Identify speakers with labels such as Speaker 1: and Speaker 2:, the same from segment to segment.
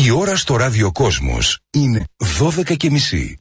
Speaker 1: Η ώρα στο ραδιοκόσμος είναι 12:30.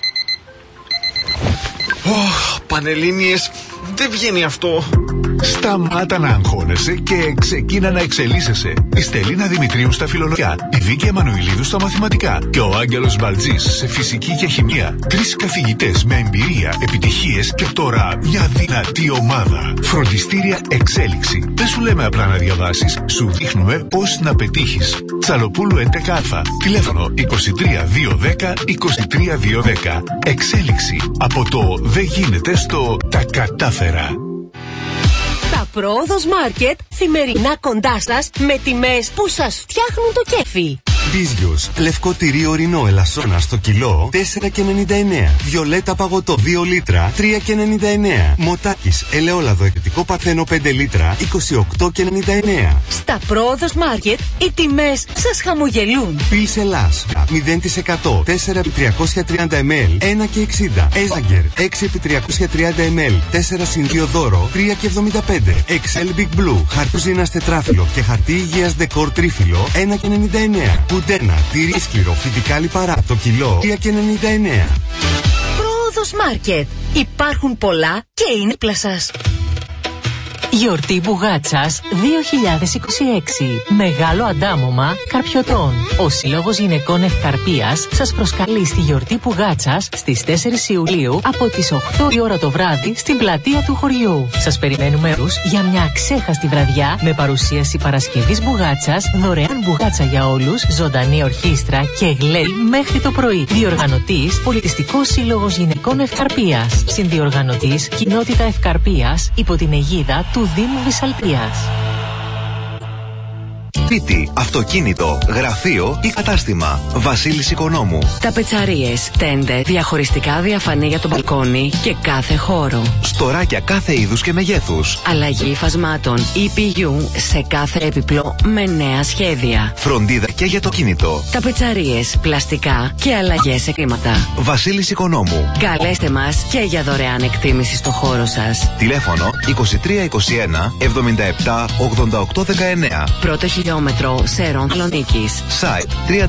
Speaker 2: Πανελλήνιες, δεν βγαίνει αυτό.
Speaker 3: Σταμάτα να αγχώνεσαι και ξεκίνα να εξελίσσεσαι. Η Στελίνα Δημητρίου στα φιλολογικά, η Βίκη Εμμανουηλίδου στα μαθηματικά και ο Άγγελος Μπαλτζής σε φυσική και χημεία. 3 καθηγητές με εμπειρία, επιτυχίες και τώρα μια δυνατή ομάδα. Φροντιστήρια Εξέλιξη. Δεν σου λέμε απλά να διαβάσεις, σου δείχνουμε πώς να πετύχεις. Τσαλοπούλου 11α. Τηλέφωνο 23 210 23 210. Εξέλιξη. Από το δεν γίνεται στο τα κατάφερα.
Speaker 4: Τα Πρόοδος Μάρκετ, θημερινά κοντά σας με τιμές που σας φτιάχνουν το κέφι.
Speaker 5: Μπίζιος, λευκό τυρί ορεινό ελασσόνα στο κιλό 4,99. Βιολέτα παγωτό 2 λίτρα 3,99. Μοτάκης, ελαιόλαδο εκρητικό παρθένο 5 λίτρα 28,99.
Speaker 4: Στα Πρόοδος Μάρκετ οι τιμές σας χαμογελούν.
Speaker 5: Πιλς Ελλάς 0% 4x330 ml 1,60. Έζαγκερ 6x330 ml 4 συν 2 δώρο 3,75. Excel Big Blue, χαρτούζινας τετράφυλλο και χαρτί υγείας δεκόρ τρίφυλλο 1,99. Κουντένα, τυρί σκληρό, φυτικά λιπαρά, το κιλό 3,99.
Speaker 4: Πρόοδος Μάρκετ. Υπάρχουν πολλά και είναι δίπλα σας. Γιορτή Μπουγάτσας 2026. Μεγάλο αντάμωμα Καρπιωτών. Ο Σύλλογος Γυναικών Ευκαρπίας σας προσκαλεί στη γιορτή Μπουγάτσας στις 4 Ιουλίου από τις 8 η ώρα το βράδυ στην πλατεία του χωριού. Σας περιμένουμε όλους για μια αξέχαστη βραδιά με παρουσίαση Παρασκευής Μπουγάτσας, δωρεάν μπουγάτσα για όλους, ζωντανή ορχήστρα και γλέι μέχρι το πρωί. Διοργανωτής Πολιτιστικός Σύλλογος Γυναικών Ευκαρπίας. Συνδιοργανωτής Κοινότητα Ευκαρπίας υπό την αιγίδα του Δήμου Βυσσαλτίας.
Speaker 6: Σπίτι, αυτοκίνητο, γραφείο ή κατάστημα. Βασίλης Οικονόμου.
Speaker 7: Ταπετσαρίες, τέντε, διαχωριστικά διαφανή για το μπαλκόνι και κάθε χώρο.
Speaker 6: Στοράκια κάθε είδους και μεγέθους.
Speaker 7: Αλλαγή υφασμάτων EPU σε κάθε έπιπλο με νέα σχέδια.
Speaker 6: Φροντίδα και για το κινητό.
Speaker 7: Ταπετσαρίες, πλαστικά και αλλαγές σε κλίματα.
Speaker 6: Βασίλης Οικονόμου.
Speaker 7: Καλέστε μας και για δωρεάν εκτίμηση στο χώρο σας.
Speaker 6: Τηλέφωνο 2321 77 88 19.
Speaker 7: Πρώτο χιλιόμετρο Σέρων Θεσσαλονίκης.
Speaker 6: Site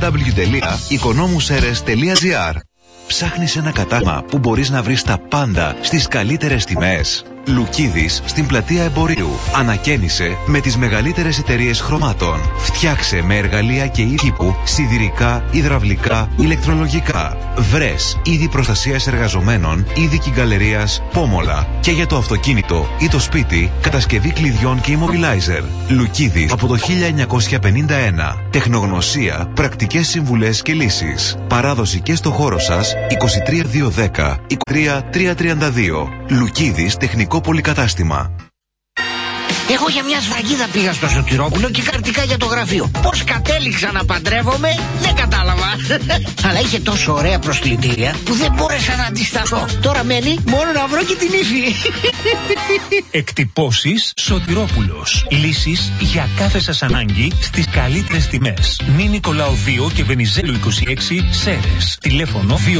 Speaker 6: www.economuseres.gr. Ψάχνεις ένα κατάστημα που μπορείς να βρεις τα πάντα στις καλύτερες τιμές. Λουκίδης στην πλατεία Εμπορίου. Ανακαίνισε με τις μεγαλύτερες εταιρείες χρωμάτων. Φτιάξε με εργαλεία και είδη τύπου σιδηρικά, υδραυλικά, ηλεκτρολογικά. Βρες είδη προστασίας εργαζομένων, είδη κυγκαλερίας, πόμολα. Και για το αυτοκίνητο ή το σπίτι, κατασκευή κλειδιών και immobilizer. Λουκίδης από το 1951. Τεχνογνωσία, πρακτικές συμβουλές και λύσεις. Παράδοση και στο χώρο σας 23210 23332. Λουκίδης Τεχνικό Πολυκατάστημα.
Speaker 8: Εγώ για μια σφραγίδα πήγα στο Σωτηρόπουλο και καρτικά για το γραφείο. Πώς κατέληξα να παντρεύομαι, δεν κατάλαβα. Αλλά είχε τόσο ωραία προσκλητήρια που δεν μπόρεσα να αντισταθώ. Τώρα μένει μόνο να βρω και την ύφη.
Speaker 9: Εκτυπώσεις Σωτηρόπουλος. Λύσεις για κάθε σας ανάγκη στις καλύτερες τιμές. Νη Νικολάου 2 και Βενιζέλου 26 Σέρες. Τηλέφωνο